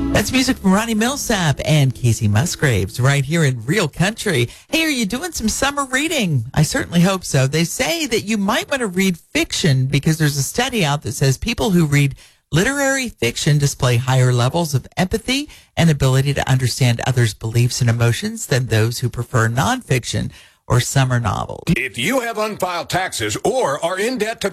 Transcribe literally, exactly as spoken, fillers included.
That's music from Ronnie Millsap and Casey Musgraves right here in Real Country. Hey, are you doing some summer reading? I certainly hope so. They say that you might want to read fiction because there's a study out that says people who read literary fiction display higher levels of empathy and ability to understand others' beliefs and emotions than those who prefer nonfiction or summer novels. If you have unfiled taxes or are in debt to